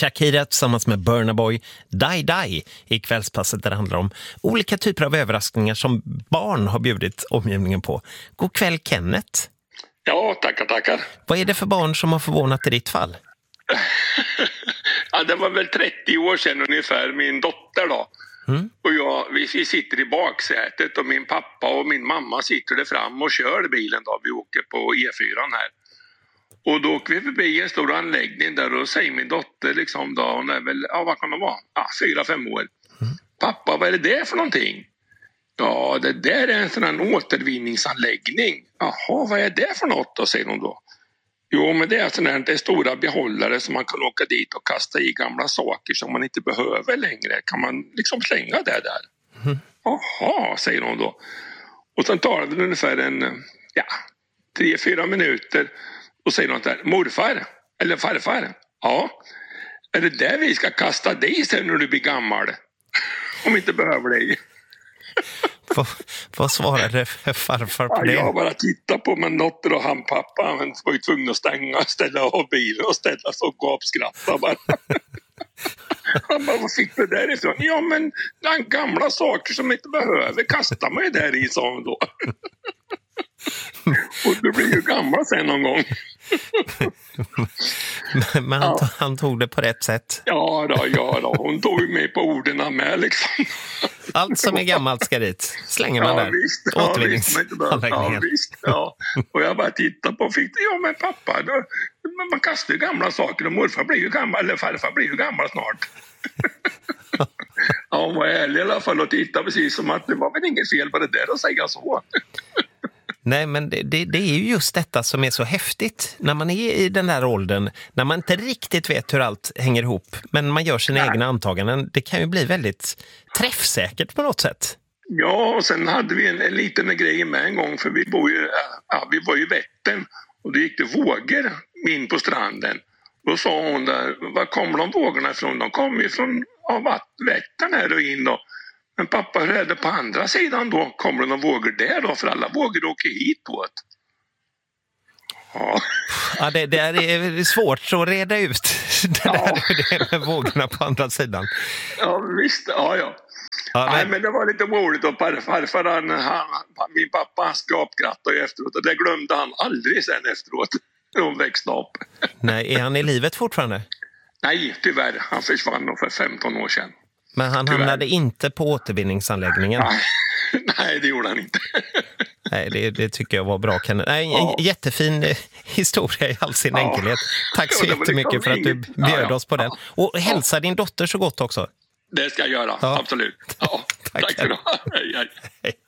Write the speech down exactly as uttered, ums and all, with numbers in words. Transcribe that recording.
Shakira tillsammans med Burna Boy, Die Die i kvällspasset där det handlar om olika typer av överraskningar som barn har bjudit omgivningen på. God kväll Kenneth. Ja, tackar, tackar. Vad är det för barn som har förvånat i ditt fall? Ja, det var väl trettio år sedan ungefär, min dotter då. Mm. Och jag, vi, vi sitter i baksätet och min pappa och min mamma sitter där fram och kör bilen då. Vi åker på E fyra här. Och då åker vi förbi en stor anläggning där och säger min dotter liksom då, hon är väl, ja vad kan det vara? Ja, fyra, fem år. Mm. Pappa, vad är det där för någonting? Ja, det där är en sån här återvinningsanläggning. Jaha, vad är det för något då, säger hon då. Jo, men det är sån här, det är stora behållare som man kan åka dit och kasta i gamla saker som man inte behöver längre. Kan man liksom slänga det där? Mm. Jaha, säger hon då. Och sen tar det ungefär en, ja, tre, fyra minuter. Och säger något där, morfar eller farfar, ja, är det där vi ska kasta dig sen när du blir gammal? Om inte behöver dig. vad, vad svarade farfar på ja, det? Jag bara tittar på min dotter och han pappa, han var ju tvungen att stänga och ställa av bilen och ställa sig och gapskratta bara. Han bara, vad fick du därifrån? Ja, men den gamla saker som inte behöver kastar man ju där i, sa hon då. Och du blir ju gammal sen någon gång. Men han, ja. han tog det på rätt sätt. Ja då, ja då. Hon tog ju mig på orden med liksom. Allt som är gammalt ska dit. Slänger man ja, där. Visst, Återvinningsanläggningen. Ja, visst. Ja. Och jag bara tittar på och fick ja men pappa, då, man kastar ju gamla saker och morfar blir ju gammal, eller farfar blir ju gammal snart. Ja, hon var ärlig i alla fall och tittade precis som att det var väl inget fel på det där att säga så. Nej, men det, det, det är ju just detta som är så häftigt när man är i den här åldern, när man inte riktigt vet hur allt hänger ihop, men man gör sina Nej. egna antaganden. Det kan ju bli väldigt träffsäkert på något sätt. Ja, och sen hade vi en, en liten grej med en gång, för vi, bor ju, ja, vi var ju i Vättern och det gick det vågor in på stranden. Då sa hon där, var kommer de vågorna ifrån? De kommer ju från ja, Vättern här och in då. Men pappa, hur är det på andra sidan då? Kommer det några vågor där då? För alla vågor åker hit på ett. Ja, ja det, det är svårt att reda ut. Det ja. där det med vågorna på andra sidan. Ja, visst. Ja, ja. ja men... Nej, men det var lite roligt. Och farfar, han, han, min pappa, han skapgrattade efteråt. Och det glömde han aldrig sen efteråt. När hon växte upp. Nej, är han i livet fortfarande? Nej, tyvärr. Han försvann nog för femton år sedan. Men han Tyvärr. hamnade inte på återvinningsanläggningen. Nej, Nej det gjorde han inte. Nej, det, det tycker jag var bra. Nej, en ja. jättefin eh, historia i all sin ja. enkelhet. Tack så ja, jättemycket för att du bjöd ja, ja. oss på den. Och hälsa ja. din dotter så gott också. Det ska jag göra, ja. absolut. Ja. Tack, Tack för det. Hej, hej. hej.